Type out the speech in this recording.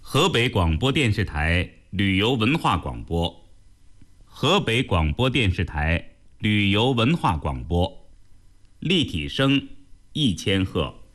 河北广播电视台旅游文化广播，河北广播电视台旅游文化广播，立体声1000赫。